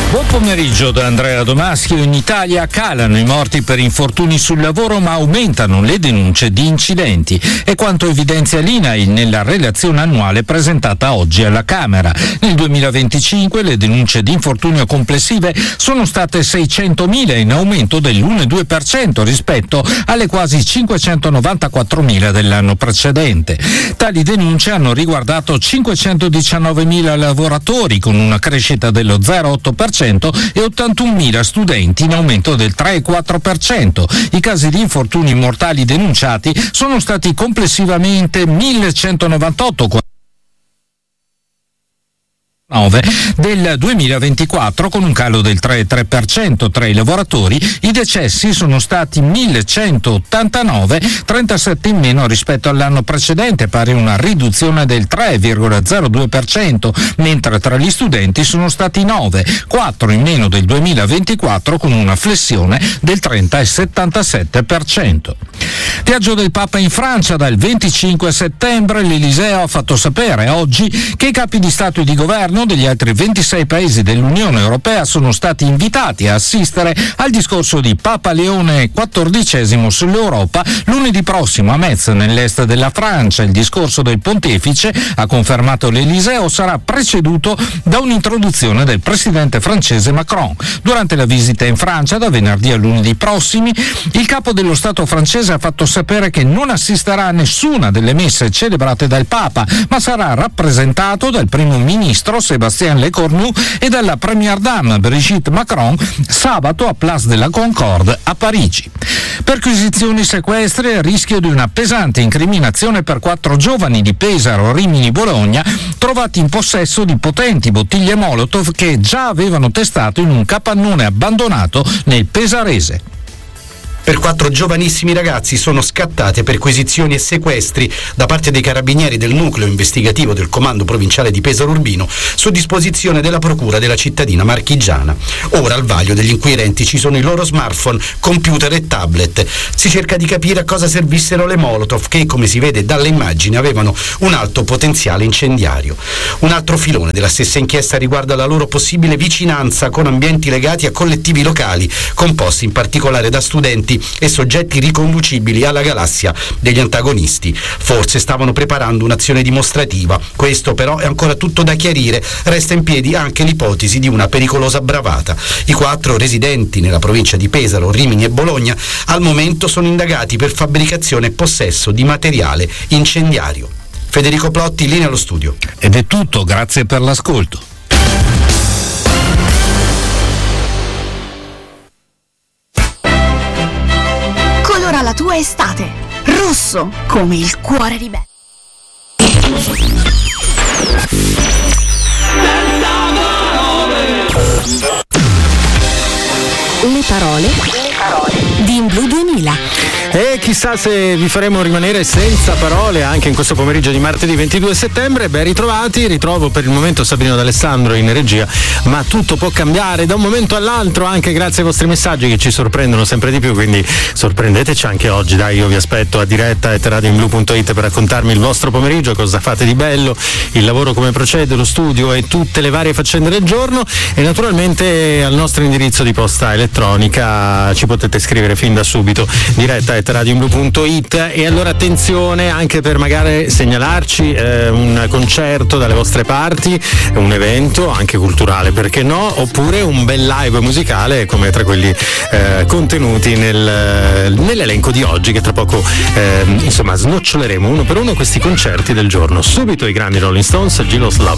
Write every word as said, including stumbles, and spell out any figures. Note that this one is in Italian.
Buon pomeriggio da Andrea Domaschio. In Italia calano i morti per infortuni sul lavoro, ma aumentano le denunce di incidenti. È quanto evidenzia l'I N A I L nella relazione annuale presentata oggi alla Camera. Nel duemilaventicinque le denunce di infortunio complessive sono state seicentomila, in aumento dell'uno virgola due per cento rispetto alle quasi cinquecentonovantaquattromila dell'anno precedente. Tali denunce hanno riguardato cinquecentodiciannovemila lavoratori, con una crescita dello zero virgola otto per cento, e ottantunomila studenti, in aumento del tre virgola quattro per cento. I casi di infortuni mortali denunciati sono stati complessivamente millecentonovantotto del duemilaventiquattro, con un calo del tre virgola tre per cento tra i lavoratori. I decessi sono stati millecentottantanove, trentasette in meno rispetto all'anno precedente, pari a una riduzione del tre virgola zero due per cento, mentre tra gli studenti sono stati nove, quattro in meno del duemilaventiquattro, con una flessione del trenta virgola settantasette per cento. Viaggio del Papa in Francia dal venticinque settembre. L'Eliseo ha fatto sapere oggi che i capi di Stato e di Governo degli altri ventisei paesi dell'Unione Europea sono stati invitati a assistere al discorso di Papa Leone quattordicesimo sull'Europa lunedì prossimo a Metz, nell'est della Francia. Il discorso del pontefice, ha confermato l'Eliseo, sarà preceduto da un'introduzione del presidente francese Macron. Durante la visita in Francia, da venerdì a lunedì prossimi, il capo dello Stato francese ha fatto sapere che non assisterà a nessuna delle messe celebrate dal Papa, ma sarà rappresentato dal primo ministro Sébastien Lecornu e dalla première dame Brigitte Macron sabato a Place de la Concorde a Parigi. Perquisizioni, sequestri e rischio di una pesante incriminazione per quattro giovani di Pesaro, Rimini, Bologna, trovati in possesso di potenti bottiglie Molotov che già avevano testato in un capannone abbandonato nel pesarese. Per quattro giovanissimi ragazzi sono scattate perquisizioni e sequestri da parte dei carabinieri del nucleo investigativo del comando provinciale di Pesaro Urbino, su disposizione della procura della cittadina marchigiana. Ora al vaglio degli inquirenti ci sono i loro smartphone, computer e tablet. Si cerca di capire a cosa servissero le Molotov, che, come si vede dalle immagini, avevano un alto potenziale incendiario. Un altro filone della stessa inchiesta riguarda la loro possibile vicinanza con ambienti legati a collettivi locali, composti in particolare da studenti e soggetti riconducibili alla galassia degli antagonisti. Forse stavano preparando un'azione dimostrativa. Questo però è ancora tutto da chiarire. Resta in piedi anche l'ipotesi di una pericolosa bravata. I quattro residenti nella provincia di Pesaro, Rimini e Bologna al momento sono indagati per fabbricazione e possesso di materiale incendiario. Federico Plotti, linea allo studio. Ed è tutto, grazie per l'ascolto. La tua estate, rosso come il cuore ribelle. Le parole, le parole di In Blu duemila. E chissà se vi faremo rimanere senza parole anche in questo pomeriggio di martedì ventidue settembre. Ben ritrovati, ritrovo per il momento Sabrina D'Alessandro in regia, ma tutto può cambiare da un momento all'altro anche grazie ai vostri messaggi che ci sorprendono sempre di più, quindi sorprendeteci anche oggi. Dai, io vi aspetto a diretta at radio in blu punto it per raccontarmi il vostro pomeriggio, cosa fate di bello, il lavoro come procede, lo studio e tutte le varie faccende del giorno, e naturalmente al nostro indirizzo di posta elettronica ci potete scrivere fin da subito, diretta at radio in blu punto it. E allora attenzione anche per magari segnalarci eh, un concerto dalle vostre parti, un evento anche culturale, perché no, oppure un bel live musicale come tra quelli eh, contenuti nel, nell'elenco di oggi, che tra poco eh, insomma snoccioleremo uno per uno questi concerti del giorno. Subito i grandi Rolling Stones, Gilos Love.